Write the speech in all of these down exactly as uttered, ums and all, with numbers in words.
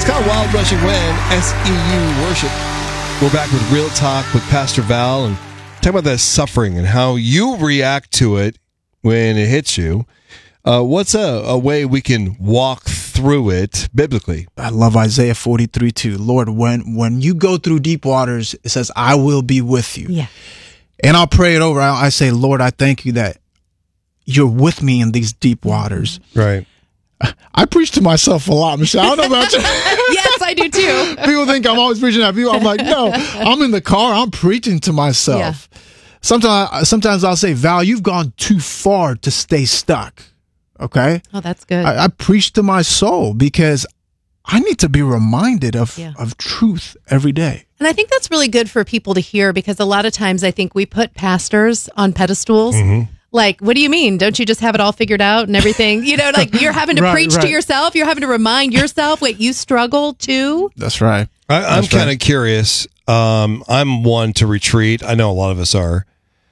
called Wild Rushing Wind, S E U Worship. We're back with Real Talk with Pastor Val and talking about that suffering and how you react to it when it hits you. Uh, what's a, a way we can walk through it biblically? I love Isaiah forty-three two. Lord, when when you go through deep waters, it says, I will be with you. Yeah. And I'll pray it over. I, I say, Lord, I thank you that you're with me in these deep waters. Right. I preach to myself a lot, Michelle. I don't know about you. Yes, I do too. People think I'm always preaching at people. I'm like, no, I'm in the car. I'm preaching to myself. Yeah. Sometimes, sometimes I'll say, Val, you've gone too far to stay stuck. Okay. Oh, that's good. I, I preach to my soul because I need to be reminded of, yeah. of truth every day. And I think that's really good for people to hear because a lot of times I think we put pastors on pedestals. Mm-hmm. Like, what do you mean? Don't you just have it all figured out and everything? You know, like you're having to right, preach right. to yourself. You're having to remind yourself, wait, you struggle too? That's right. I, I'm That's kind of right. curious. Um, I'm one to retreat. I know a lot of us are.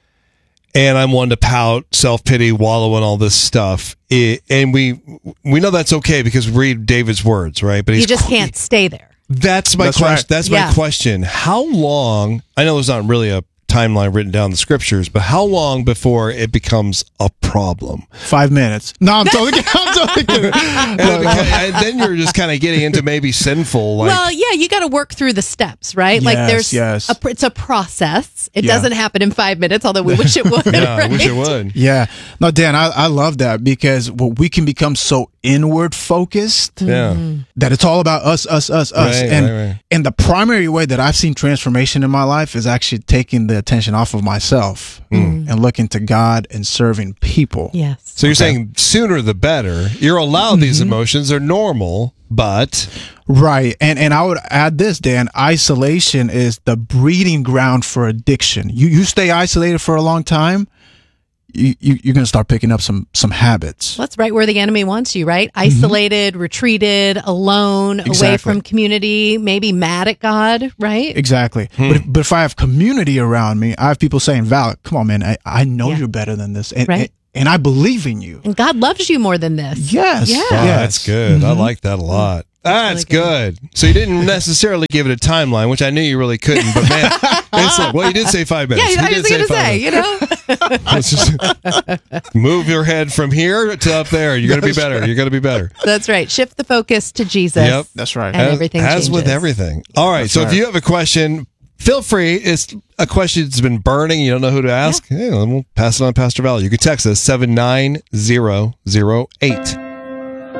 And I'm one to pout, self-pity, wallow in all this stuff. It, and we we know that's okay because we read David's words, right? But he's You just qu- can't stay there. That's my That's question. right. That's Yeah. my question. How long? I know there's not really a timeline written down in the scriptures, but how long before it becomes a problem? Five minutes. No, I'm totally kidding. I'm totally kidding. And, and then you're just kind of getting into maybe sinful. Like, Well, yeah, you got to work through the steps, right? like Yes, there's, yes. a, pr- it's a process. It Yeah. doesn't happen in five minutes, although we wish it would. yeah, I right? wish it would. Yeah. No, Dan, I, I love that because well, we can become so inward focused Yeah. that it's all about us, us, us, us. Right, and right, right. and the primary way that I've seen transformation in my life is actually taking the attention off of myself and looking to God and serving people. Yes. So you're saying sooner the better. You're allowed these emotions; they're normal, but Right. And and I would add this, Dan, isolation is the breeding ground for addiction. You you stay isolated for a long time, you, you you're gonna start picking up some some habits. Well, that's right where the enemy wants you, right? Isolated, retreated, alone, away Exactly. from community, maybe mad at God, right? Exactly. Hmm. But if, but if I have community around me, I have people saying, Val, come on, man, I, I know Yeah. you're better than this. And, Right. and and I believe in you. And God loves you more than this. Yes. Yeah. wow, Yes. that's good. I like that a lot. That's really good. So you didn't necessarily give it a timeline, which I knew you really couldn't. But man, it's like, well, you did say five minutes. Yeah, I You was did going to five say, minutes. you know? Let's just move your head from here to up there. You're going to be better. You're going to be better. That's right. Shift the focus to Jesus. Yep. That's right. And everything As changes. with everything. All right. That's so if right. you have a question, feel free. It's a question that's been burning. You don't know who to ask. Yeah, we'll pass it on to Pastor Val. You can text us seven nine zero zero eight.